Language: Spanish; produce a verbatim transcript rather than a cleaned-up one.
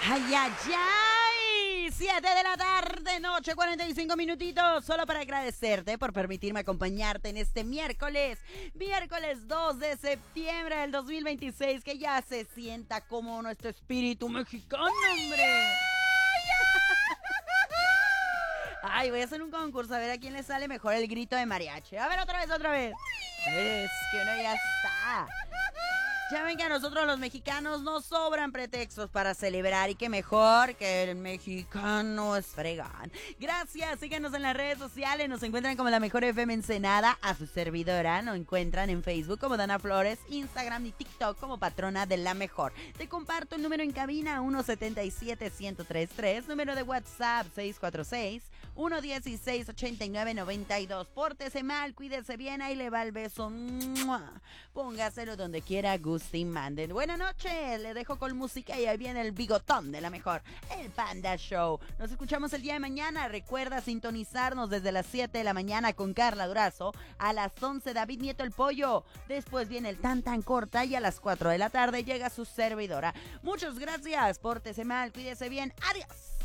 Ay, ay, ay. Siete de la tarde, noche, cuarenta y cinco minutitos. Solo para agradecerte por permitirme acompañarte en este miércoles. Miércoles dos de septiembre del dos mil veintiséis. Que ya se sienta como nuestro espíritu mexicano, hombre. Ay, voy a hacer un concurso a ver a quién le sale mejor el grito de mariachi. A ver, otra vez, otra vez. Es que uno ya está. Ya ven que a nosotros los mexicanos nos sobran pretextos para celebrar y que mejor que el mexicano es fregón. Gracias, síganos en las redes sociales, nos encuentran como La Mejor F M Ensenada, a su servidora nos encuentran en Facebook como Dana Flores, Instagram y TikTok como Patrona de La Mejor. Te comparto el número en cabina uno siete siete, uno cero tres tres, número de WhatsApp seis cuatro seis, uno uno seis, ocho nueve nueve dos. Pórtese mal, cuídese bien, ahí le va el beso. ¡Mua! Póngaselo donde quiera, guste y manden. Buenas noches, le dejo con música y ahí viene el bigotón de La Mejor, el Panda Show. Nos escuchamos el día de mañana. Recuerda sintonizarnos desde las siete de la mañana con Carla Durazo, a las once David Nieto el Pollo, después viene el Tan Tan Corta y a las cuatro de la tarde llega su servidora. Muchas gracias, pórtese mal, cuídese bien, adiós.